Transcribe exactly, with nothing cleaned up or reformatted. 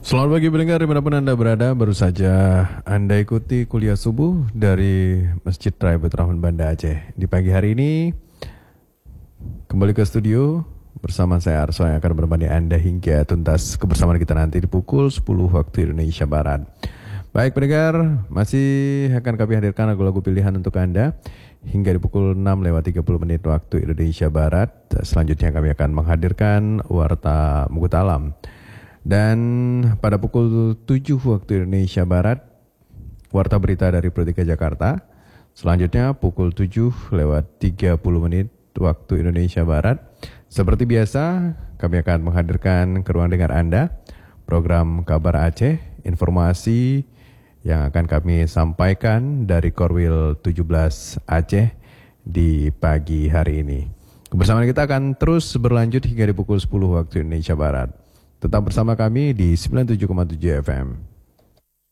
Selamat pagi pendengar dimanapun Anda berada. Baru saja Anda ikuti kuliah subuh dari Masjid Raya Baitur Rahman Banda Aceh. Di pagi hari ini kembali ke studio bersama saya Arso yang akan menemani Anda hingga tuntas kebersamaan kita nanti di pukul sepuluh waktu Indonesia Barat. Baik pendengar, masih akan kami hadirkan lagu-lagu pilihan untuk Anda hingga di pukul enam lewat tiga puluh menit waktu Indonesia Barat. Selanjutnya kami akan menghadirkan Warta Mugut Alam. Dan pada pukul tujuh waktu Indonesia Barat, Warta Berita dari Prodika Jakarta. Selanjutnya pukul tujuh lewat tiga puluh menit waktu Indonesia Barat. Seperti biasa, kami akan menghadirkan ke ruang dengar Anda program Kabar Aceh, informasi yang akan kami sampaikan dari Korwil tujuh belas Aceh di pagi hari ini. Kebersamaan kita akan terus berlanjut hingga di pukul sepuluh waktu Indonesia Barat. Tetap bersama kami di sembilan puluh tujuh koma tujuh F M.